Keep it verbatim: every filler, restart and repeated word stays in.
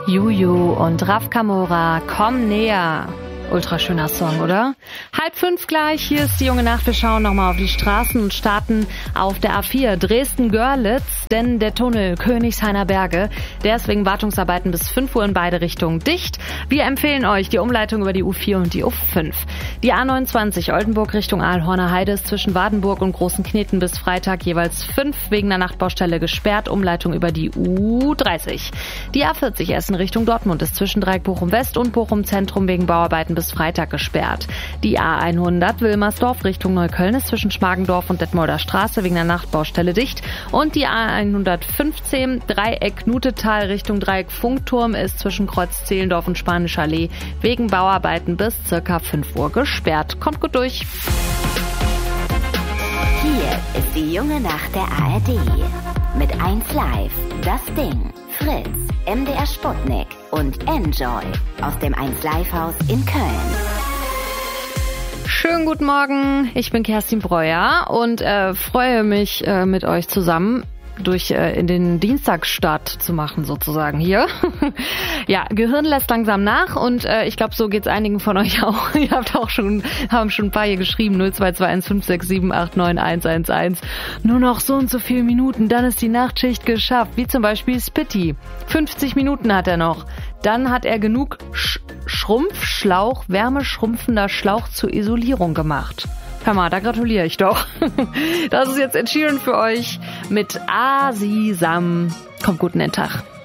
Juju und Raf Kamora, komm näher. Ultra schöner Song, oder? Halb fünf gleich, hier ist die junge Nacht. Wir schauen nochmal auf die Straßen und starten auf der A vier Dresden-Görlitz, denn der Tunnel Königshainer Berge, der ist wegen Wartungsarbeiten bis fünf Uhr in beide Richtungen dicht. Wir empfehlen euch die Umleitung über die U vier und die U fünf. Die A neunundzwanzig Oldenburg Richtung Aalhorner Heide ist zwischen Wadenburg und Großen Kneten bis Freitag jeweils fünf wegen der Nachtbaustelle gesperrt. Umleitung über die U dreißig. Die A vierzig Essen Richtung Dortmund ist zwischen Dreieck Bochum West und Bochum Zentrum wegen Bauarbeiten bis Freitag gesperrt. Die A hundert Wilmersdorf Richtung Neukölln ist zwischen Schmargendorf und Detmolder Straße wegen der Nachtbaustelle dicht. Und die A hundertfünfzehn Dreieck Nutetal Richtung Dreieck Funkturm ist zwischen Kreuz Zehlendorf und Spanische Allee wegen Bauarbeiten bis circa fünf Uhr gesperrt. Kommt gut durch. Hier ist die junge Nacht der A R D. Mit eins Live, das Ding, Fritz, M D R Sputnik und Enjoy aus dem eins Live Haus in Köln. Schönen guten Morgen, ich bin Kerstin Breuer und äh, freue mich äh, mit euch zusammen durch äh, in den Dienstagsstart zu machen sozusagen hier. Ja, Gehirn lässt langsam nach und äh, ich glaube, so geht's einigen von euch auch. Ihr habt auch schon, haben schon ein paar hier geschrieben, null zwei zwei eins fünf sechs sieben acht neun eins eins eins. Nur noch so und so viele Minuten, dann ist die Nachtschicht geschafft, wie zum Beispiel Spitty. fünfzig Minuten hat er noch. Dann hat er genug Sch- Schrumpfschlauch, wärmeschrumpfender Schlauch zur Isolierung gemacht. Hör mal, da gratuliere ich doch. Das ist jetzt entschieden für euch mit Asisam. Kommt gut in den Tag.